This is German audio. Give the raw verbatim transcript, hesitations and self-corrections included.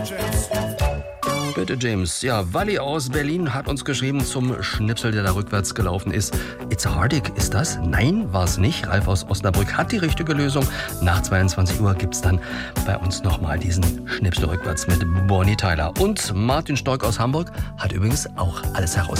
Bitte, James. Ja, Wally aus Berlin hat uns geschrieben zum Schnipsel, der da rückwärts gelaufen ist. It's a Heartache, ist das? Nein, war es nicht. Ralf aus Osnabrück hat die richtige Lösung. Nach zweiundzwanzig Uhr gibt's dann bei uns nochmal diesen Schnipsel rückwärts mit Bonnie Tyler. Und Martin Stork aus Hamburg hat übrigens auch alles heraus.